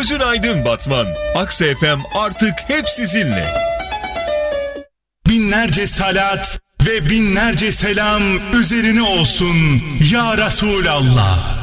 Gözün aydın Batman. Aksa FM artık hep sizinle. Binlerce salat ve binlerce selam üzerine olsun ya Resulallah.